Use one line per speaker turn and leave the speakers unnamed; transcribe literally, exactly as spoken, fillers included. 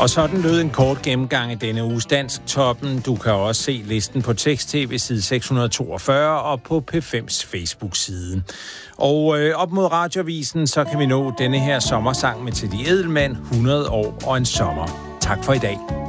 Og sådan lød en kort gennemgang af denne uges Dansktoppen. Du kan også se listen på Tekst-T V side seks hundrede toogfyrre og på P fems Facebook-side. Og øh, op mod Radioavisen, så kan vi nå denne her sommersang med Teddy Edelmann, hundrede år og en sommer. Tak for i dag.